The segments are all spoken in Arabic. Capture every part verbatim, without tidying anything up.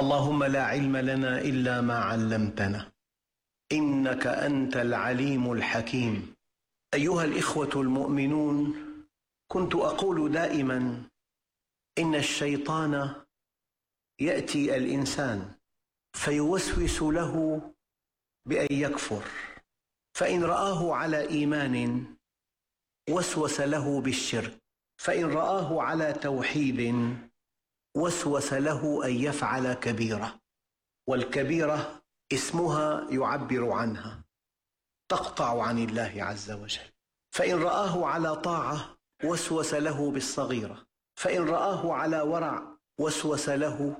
اللهم لا علم لنا إلا ما علمتنا إنك أنت العليم الحكيم. أيها الإخوة المؤمنون، كنت أقول دائما إن الشيطان يأتي الإنسان فيوسوس له بأن يكفر، فإن رآه على إيمان وسوس له بالشرك، فإن رآه على توحيد وسوس له أن يفعل كبيرة، والكبيرة اسمها يعبر عنها، تقطع عن الله عز وجل. فإن رآه على طاعة وسوس له بالصغيرة، فإن رآه على ورع وسوس له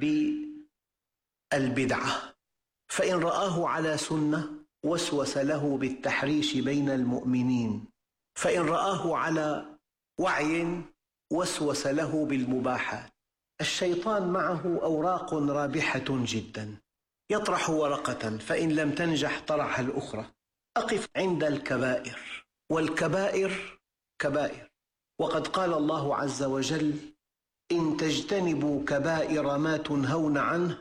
بالبدعة، فإن رآه على سنة وسوس له بالتحريش بين المؤمنين، فإن رآه على وعي وسوس له بالمباحات. الشيطان معه أوراق رابحة جدا، يطرح ورقة فإن لم تنجح طرح الأخرى. أقف عند الكبائر، والكبائر كبائر، وقد قال الله عز وجل: إن تجتنبوا كبائر ما تنهون عنه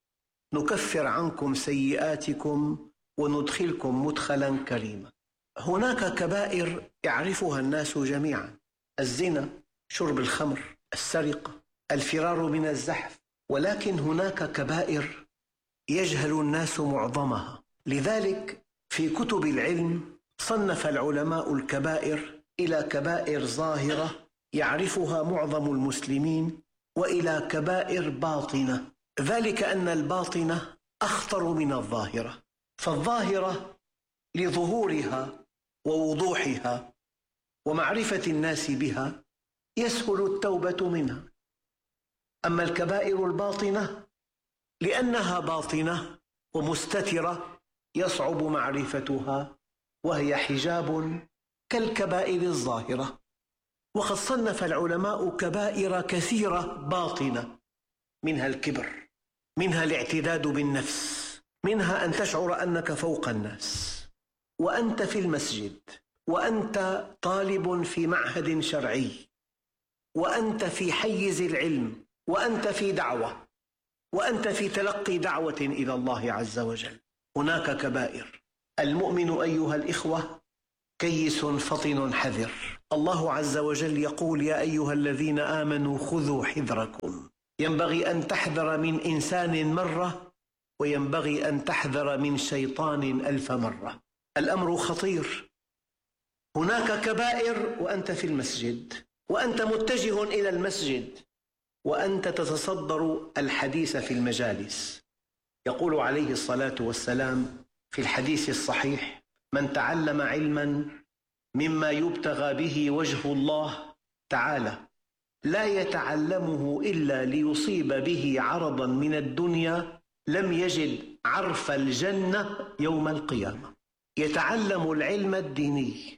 نكفر عنكم سيئاتكم وندخلكم مدخلا كريما. هناك كبائر يعرفها الناس جميعا: الزنا، شرب الخمر، السرقة، الفرار من الزحف، ولكن هناك كبائر يجهل الناس معظمها. لذلك في كتب العلم صنف العلماء الكبائر إلى كبائر ظاهرة يعرفها معظم المسلمين، وإلى كبائر باطنة، ذلك أن الباطنة أخطر من الظاهرة. فالظاهرة لظهورها ووضوحها ومعرفة الناس بها يسهل التوبة منها، أما الكبائر الباطنة لأنها باطنة ومستترة يصعب معرفتها، وهي حجاب كالكبائر الظاهرة. وقد صنف العلماء كبائر كثيرة باطنة، منها الكبر، منها الاعتداد بالنفس، منها أن تشعر أنك فوق الناس وأنت في المسجد، وأنت طالب في معهد شرعي، وأنت في حيز العلم، وأنت في دعوة، وأنت في تلقي دعوة إلى الله عز وجل. هناك كبائر. المؤمن أيها الإخوة كيس فطن حذر. الله عز وجل يقول: يا أيها الذين آمنوا خذوا حذركم. ينبغي أن تحذر من إنسان مرة، وينبغي أن تحذر من شيطان ألف مرة. الأمر خطير. هناك كبائر وأنت في المسجد، وأنت متجه إلى المسجد، وأنت تتصدر الحديث في المجالس. يقول عليه الصلاة والسلام في الحديث الصحيح: من تعلم علما مما يبتغى به وجه الله تعالى لا يتعلمه إلا ليصيب به عرضا من الدنيا لم يجد عرف الجنة يوم القيامة. يتعلم العلم الديني،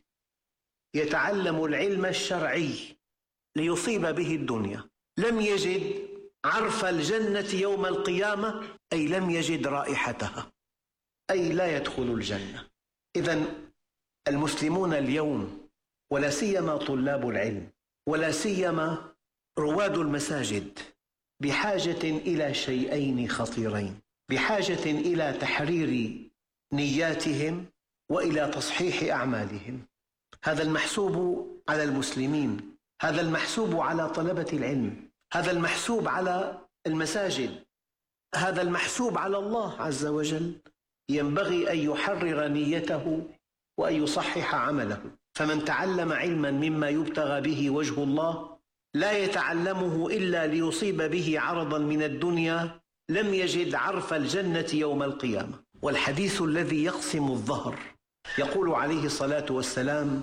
يتعلم العلم الشرعي ليصيب به الدنيا، لم يجد عرف الجنة يوم القيامة، أي لم يجد رائحتها، أي لا يدخل الجنة. إذن المسلمون اليوم، ولا سيما طلاب العلم، ولا سيما رواد المساجد، بحاجة إلى شيئين خطيرين: بحاجة إلى تحرير نياتهم وإلى تصحيح أعمالهم. هذا المحسوب على المسلمين، هذا المحسوب على طلبة العلم، هذا المحسوب على المساجد، هذا المحسوب على الله عز وجل. ينبغي أن يحرر نيته وأن يصحح عمله. فمن تعلم علما مما يبتغى به وجه الله لا يتعلمه إلا ليصيب به عرضا من الدنيا لم يجد عرف الجنة يوم القيامة. والحديث الذي يقسم الظهر يقول عليه الصلاة والسلام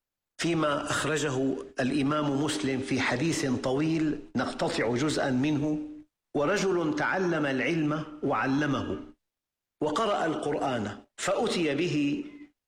فيما أخرجه الإمام مسلم في حديث طويل نقتطع جزءا منه: ورجل تعلم العلم وعلمه وقرأ القرآن فأتي به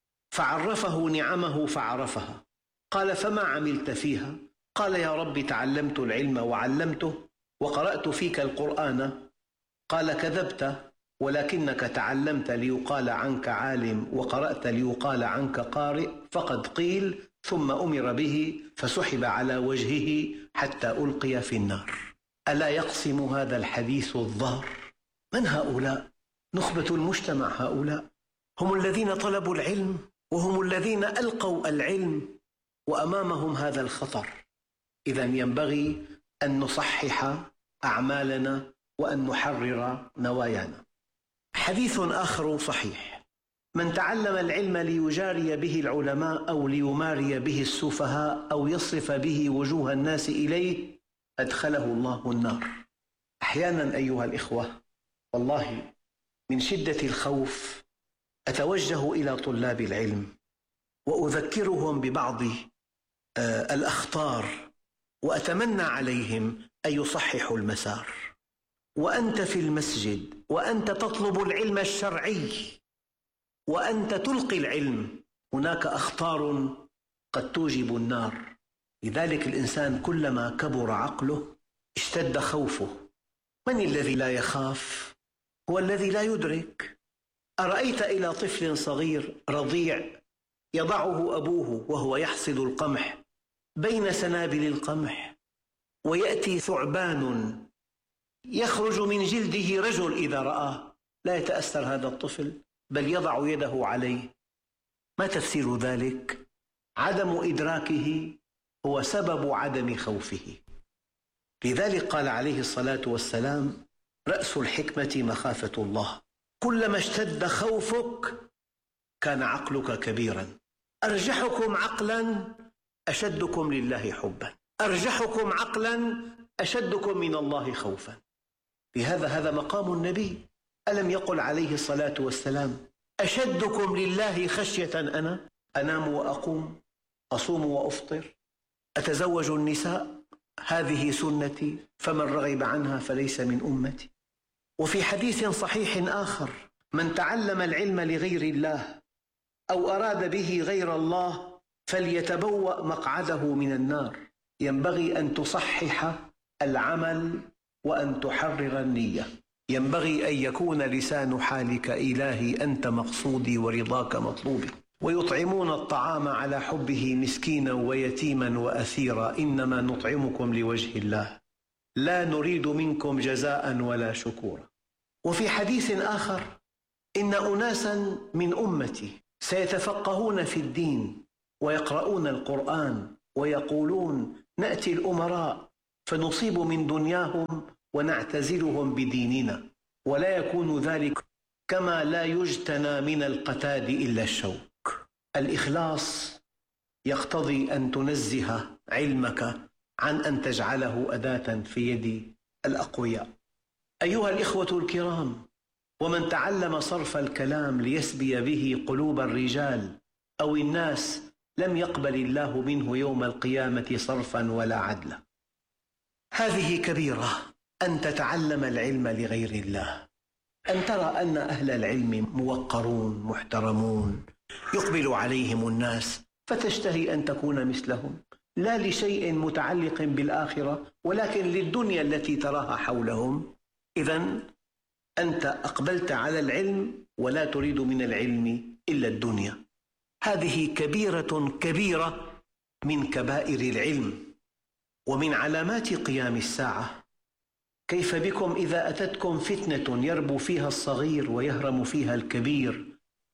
فعرفه نعمه فعرفها، قال: فما عملت فيها؟ قال: يا رب تعلمت العلم وعلمته وقرأت فيك القرآن. قال: كذبت، ولكنك تعلمت ليقال عنك عالم وقرأت ليقال عنك قارئ. فقد قيل ثم أمر به فسحب على وجهه حتى ألقي في النار. ألا يقسم هذا الحديث الظهر؟ من هؤلاء؟ نخبة المجتمع هؤلاء، هم الذين طلبوا العلم وهم الذين ألقوا العلم وأمامهم هذا الخطر. إذن ينبغي أن نصحح أعمالنا وأن نحرر نوايانا. حديث آخر صحيح: من تعلم العلم ليجاري به العلماء أو ليماري به السفهاء أو يصرف به وجوه الناس إليه أدخله الله النار. أحيانا أيها الإخوة والله من شدة الخوف أتوجه إلى طلاب العلم وأذكرهم ببعض الأخطار وأتمنى عليهم أن يصححوا المسار. وأنت في المسجد وأنت تطلب العلم الشرعي وأنت تلقي العلم، هناك أخطار قد توجب النار. لذلك الإنسان كلما كبر عقله اشتد خوفه. من الذي لا يخاف؟ هو الذي لا يدرك. أرأيت إلى طفل صغير رضيع يضعه أبوه وهو يحصد القمح بين سنابل القمح، ويأتي ثعبان يخرج من جلده رجل إذا رآه، لا يتأثر هذا الطفل بل يضع يده عليه. ما تفسير ذلك؟ عدم إدراكه هو سبب عدم خوفه. لذلك قال عليه الصلاة والسلام: رأس الحكمة مخافة الله. كلما اشتد خوفك كان عقلك كبيرا. أرجحكم عقلا أشدكم لله حبا، أرجحكم عقلا أشدكم من الله خوفا. لهذا هذا مقام النبي. ألم يقل عليه الصلاة والسلام: أشدكم لله خشية أنا أنام وأقوم، أصوم وأفطر، أتزوج النساء، هذه سنتي، فمن رغب عنها فليس من أمتي. وفي حديث صحيح آخر: من تعلم العلم لغير الله أو أراد به غير الله فليتبوأ مقعده من النار. ينبغي أن تصحح العمل وأن تحرر النية. ينبغي أن يكون لسان حالك: إلهي أنت مقصودي ورضاك مطلوبي. ويطعمون الطعام على حبه مسكينا ويتيما وأسيرا، إنما نطعمكم لوجه الله لا نريد منكم جزاء ولا شكورا. وفي حديث آخر: إن أناسا من أمتي سيتفقهون في الدين ويقرؤون القرآن ويقولون نأتي الأمراء فنصيب من دنياهم ونعتزلهم بديننا، ولا يكون ذلك كما لا يجتنى من القتاد إلا الشوك. الإخلاص يقتضي أن تنزه علمك عن أن تجعله أداة في يد الأقوياء. أيها الإخوة الكرام، ومن تعلم صرف الكلام ليسبي به قلوب الرجال أو الناس لم يقبل الله منه يوم القيامة صرفا ولا عدلا. هذه كبيرة، أن تتعلم العلم لغير الله، أن ترى أن أهل العلم موقرون محترمون يقبل عليهم الناس فتشتهي أن تكون مثلهم، لا لشيء متعلق بالآخرة ولكن للدنيا التي تراها حولهم. إذن أنت أقبلت على العلم ولا تريد من العلم إلا الدنيا. هذه كبيرة كبيرة من كبائر العلم ومن علامات قيام الساعة. كيف بكم إذا أتتكم فتنة يربو فيها الصغير ويهرم فيها الكبير،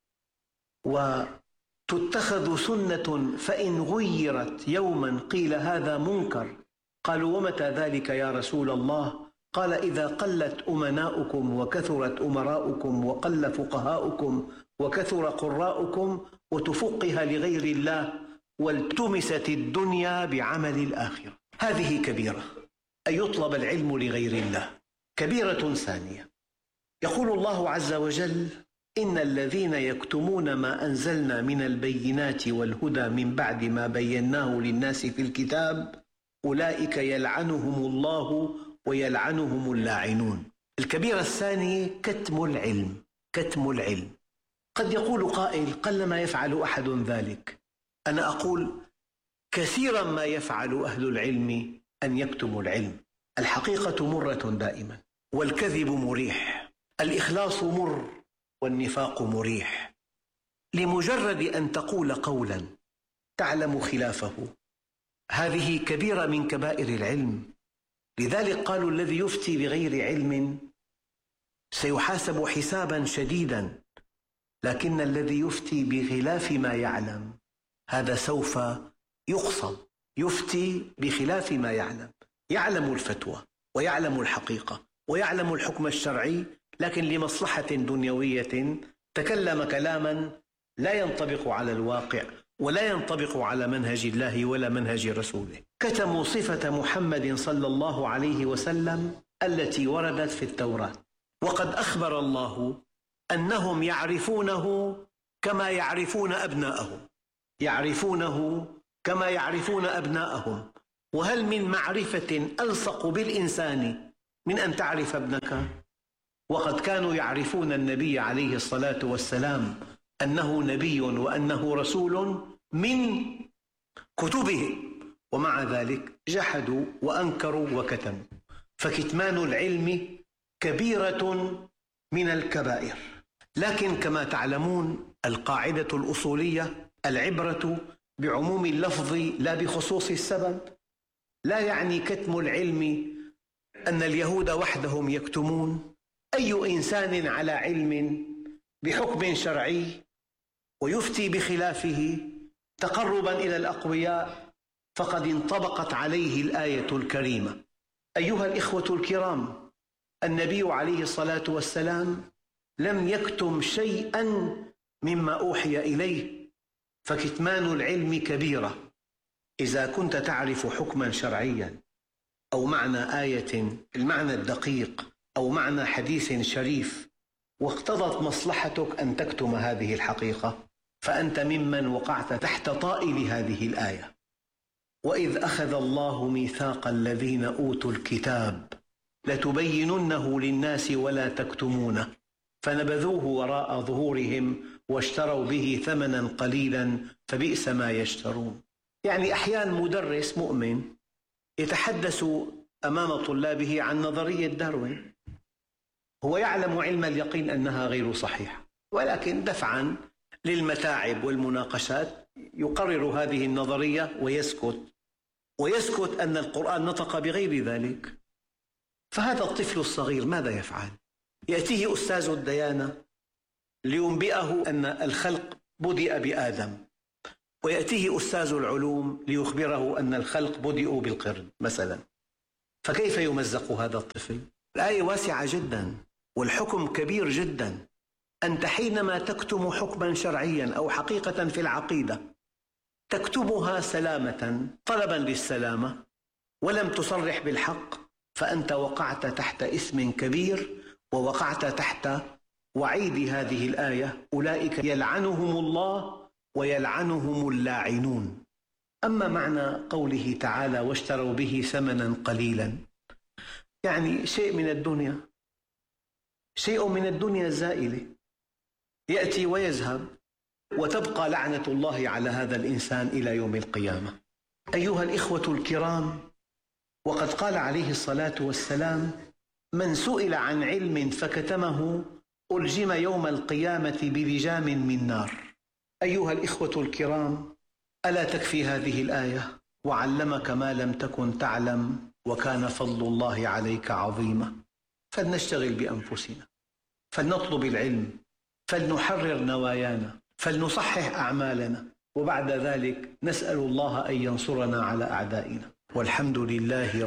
وتتخذ سنة فإن غيرت يوما قيل هذا منكر، قالوا ومتى ذلك يا رسول الله؟ قال إذا قلت أمناؤكم وكثرت أمراؤكم وقل فقهاؤكم وكثر قراؤكم وتفقه لغير الله والتمست الدنيا بعمل الآخرة. هذه كبيرة، أن يطلب العلم لغير الله. كبيرة ثانية، يقول الله عز وجل: إن الذين يكتمون ما أنزلنا من البينات والهدى من بعد ما بيناه للناس في الكتاب أولئك يلعنهم الله ويلعنهم اللاعنون. الكبيرة الثانية كتم العلم. كتم العلم. قد يقول قائل: قلما يفعل أحد ذلك. أنا أقول: كثيرا ما يفعل أهل العلم أن يكتموا العلم. الحقيقة مرة دائما، والكذب مريح، الإخلاص مر والنفاق مريح. لمجرد أن تقول قولا تعلم خلافه، هذه كبيرة من كبائر العلم. لذلك قالوا: الذي يفتي بغير علم سيحاسب حسابا شديدا، لكن الذي يفتي بخلاف ما يعلم هذا سوف يقصد. يفتي بخلاف ما يعلم، يعلم الفتوى ويعلم الحقيقة ويعلم الحكم الشرعي، لكن لمصلحة دنيوية تكلم كلاما لا ينطبق على الواقع ولا ينطبق على منهج الله ولا منهج رسوله. كتموا صفة محمد صلى الله عليه وسلم التي وردت في التوراة، وقد أخبر الله أنهم يعرفونه كما يعرفون أبناءهم، يعرفونه كما يعرفون أبناءهم. وهل من معرفة ألصق بالإنسان من أن تعرف ابنك؟ وقد كانوا يعرفون النبي عليه الصلاة والسلام أنه نبي وأنه رسول من كتبهم، ومع ذلك جحدوا وأنكروا وكتموا. فكتمان العلم كبيرة من الكبائر. لكن كما تعلمون القاعدة الأصولية: العبرة بعموم اللفظ لا بخصوص السبب. لا يعني كتم العلم أن اليهود وحدهم يكتمون. أي إنسان على علم بحكم شرعي ويفتي بخلافه تقربا إلى الأقوياء فقد انطبقت عليه الآية الكريمة. أيها الإخوة الكرام، النبي عليه الصلاة والسلام لم يكتم شيئا مما أوحي إليه، فكتمان العلم كبيرة. إذا كنت تعرف حكما شرعيا أو معنى آية المعنى الدقيق أو معنى حديث شريف واقتضت مصلحتك أن تكتم هذه الحقيقة، فأنت ممن وقعت تحت طائل هذه الآية. وإذ أخذ الله ميثاق الذين أوتوا الكتاب لتبيننه للناس ولا تكتمونه فنبذوه وراء ظهورهم واشتروا به ثمنا قليلا فبئس ما يشترون. يعني أحيانا مدرس مؤمن يتحدث أمام طلابه عن نظرية داروين، هو يعلم علم اليقين أنها غير صحيحة، ولكن دفعا للمتاعب والمناقشات يقرر هذه النظرية ويسكت ويسكت أن القرآن نطق بغير ذلك. فهذا الطفل الصغير ماذا يفعل؟ يأتيه أستاذ الديانة لينبئه أن الخلق بدأ بآدم، ويأتيه أستاذ العلوم ليخبره أن الخلق بدأوا بالقرد مثلا. فكيف يمزق هذا الطفل؟ الآية واسعة جدا والحكم كبير جدا. أنت حينما تكتم حكما شرعيا أو حقيقة في العقيدة تكتبها سلامة طلبا للسلامة ولم تصرح بالحق، فأنت وقعت تحت إثم كبير ووقعت تحت وعيد هذه الآية: أولئك يلعنهم الله ويلعنهم اللاعنون. أما معنى قوله تعالى واشتروا به ثمنا قليلا، يعني شيء من الدنيا، شيء من الدنيا الزائلة يأتي ويذهب، وتبقى لعنة الله على هذا الإنسان إلى يوم القيامة. أيها الإخوة الكرام، وقد قال عليه الصلاة والسلام: من سئل عن علم فكتمه ألجم يوم القيامة بلجام من نار. أيها الإخوة الكرام، ألا تكفي هذه الآية: وعلمك ما لم تكن تعلم وكان فضل الله عليك عظيما؟ فلنشتغل بأنفسنا، فلنطلب العلم، فلنحرر نوايانا، فلنصحح أعمالنا، وبعد ذلك نسأل الله أن ينصرنا على أعدائنا. والحمد لله